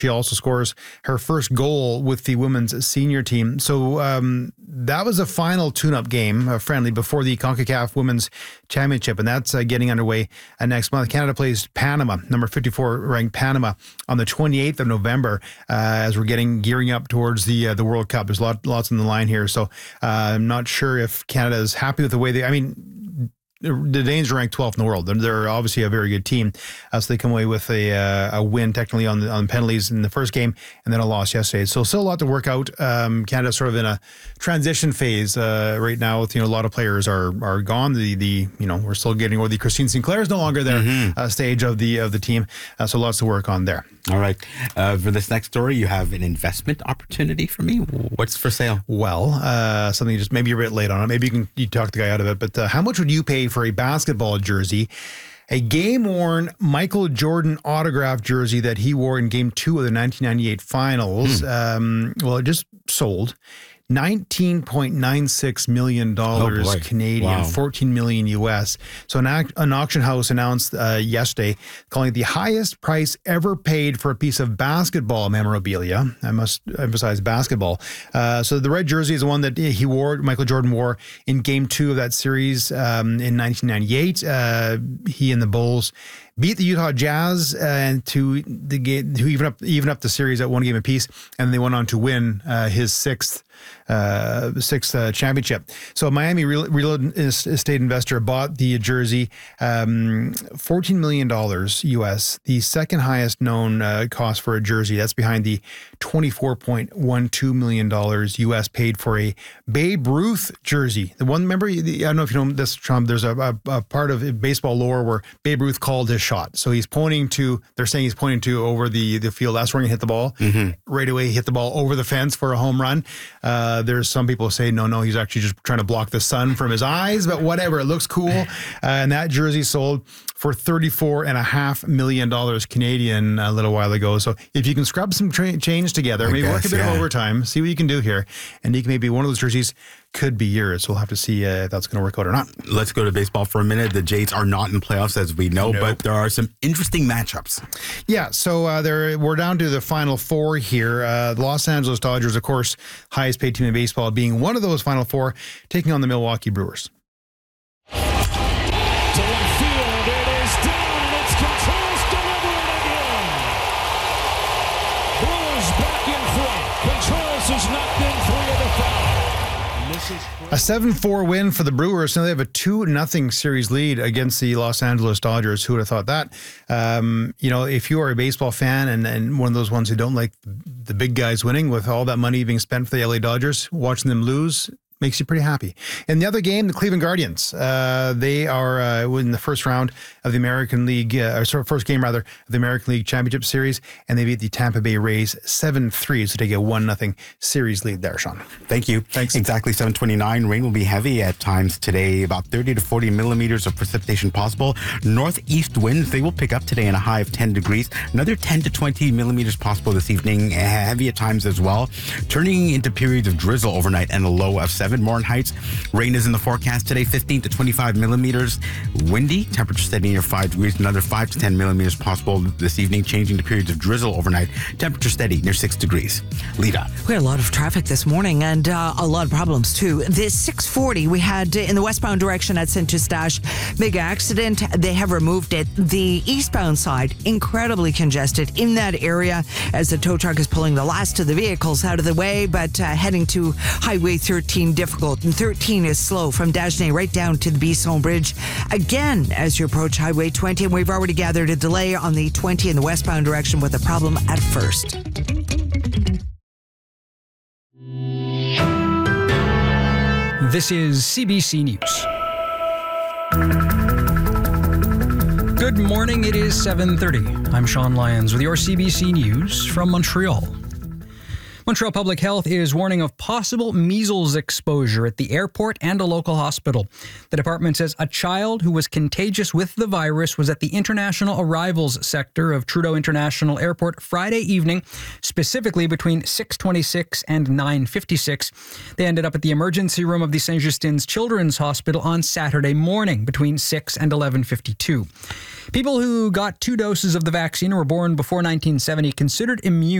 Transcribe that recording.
She also scores her first goal with the women's senior team. So that was a final tune-up game, friendly, before the CONCACAF Women's Championship, and that's getting underway next month. Canada plays Panama, number 54 ranked Panama, on the 28th of November as we're gearing up towards the World Cup. There's lots on the line here, so I'm not sure if Canada is happy with the way the Danes are ranked 12th in the world. They're obviously a very good team. So they come away with a win technically on penalties in the first game and then a loss yesterday. So still a lot to work out. Canada's sort of in a transition phase right now with, a lot of players are gone. We're still getting, or the Christine Sinclair is no longer there stage of the team. So lots to work on there. All right. For this next story, you have an investment opportunity for me. What's for sale? Well, something just maybe you're a bit late on it. Maybe you talk the guy out of it. But how much would you pay for a basketball jersey, a game-worn Michael Jordan autograph jersey that he wore in Game 2 of the 1998 Finals? It just sold. $19.96 million Canadian, wow. 14 million US. So an auction house announced yesterday, calling it the highest price ever paid for a piece of basketball memorabilia. I must emphasize basketball. So the red jersey is the one that Michael Jordan wore in Game 2 of that series in 1998. He and the Bulls beat the Utah Jazz to even up the series at one game apiece, and they went on to win his sixth championship. So a Miami real estate investor bought the jersey, $14 million US, the second highest known cost for a jersey. That's behind the $24.12 million US paid for a Babe Ruth jersey. The one, remember, I don't know if you know this, Trump, there's a part of baseball lore where Babe Ruth called his shot. So they're saying he's pointing to over the field. That's where he hit the ball. Right away, he hit the ball over the fence for a home run. There's some people say, no, he's actually just trying to block the sun from his eyes, but whatever, it looks cool. And that jersey sold for $34.5 million Canadian a little while ago. So if you can scrub some change together, maybe work a bit of overtime, see what you can do here, and maybe one of those jerseys could be yours. We'll have to see if that's going to work out or not. Let's go to baseball for a minute. The Jays are not in playoffs, as we know, but there are some interesting matchups. Yeah, so we're down to the Final Four here. The Los Angeles Dodgers, of course, highest paid team in baseball, being one of those Final Four, taking on the Milwaukee Brewers. To left field, it is down, and it's Contreras delivering again. Brewers back in front. Contreras has knocked in 3 of the 5. A 7-4 win for the Brewers. Now they have a 2-0 series lead against the Los Angeles Dodgers. Who would have thought that? If you are a baseball fan and one of those ones who don't like the big guys winning, with all that money being spent for the LA Dodgers, watching them lose makes you pretty happy. In the other game, the Cleveland Guardians, they are in the first round of the American League, first game rather, of the American League Championship Series, and they beat the Tampa Bay Rays 7-3, so take a 1-0 series lead there, Sean. Thank you. Thanks. Exactly 7:29. Rain will be heavy at times today, about 30 to 40 millimeters of precipitation possible. Northeast winds, they will pick up today in a high of 10 degrees. Another 10 to 20 millimeters possible this evening, heavy at times as well, turning into periods of drizzle overnight and a low of 7. Morin Heights, rain is in the forecast today, 15 to 25 millimeters. Windy, temperature steady near 5 degrees. Another 5 to 10 millimeters possible this evening, changing to periods of drizzle overnight. Temperature steady near 6 degrees. Lita. We had a lot of traffic this morning and a lot of problems too. This 640 we had in the westbound direction at St. Eustache, big accident. They have removed it. The eastbound side, incredibly congested in that area as the tow truck is pulling the last of the vehicles out of the way, but heading to Highway 13 difficult, and 13 is slow from Dagenais right down to the Bisson Bridge. Again, as you approach Highway 20, and we've already gathered a delay on the 20 in the westbound direction with a problem at first. This is CBC News. Good morning, it is 7:30. I'm Sean Lyons with your CBC News from Montreal. Montreal Public Health is warning of possible measles exposure at the airport and a local hospital. The department says a child who was contagious with the virus was at the international arrivals sector of Trudeau International Airport Friday evening, specifically between 6:26 and 9:56. They ended up at the emergency room of the St. Justin's Children's Hospital on Saturday morning between 6 and 11:52. People who got 2 doses of the vaccine or were born before 1970 considered immune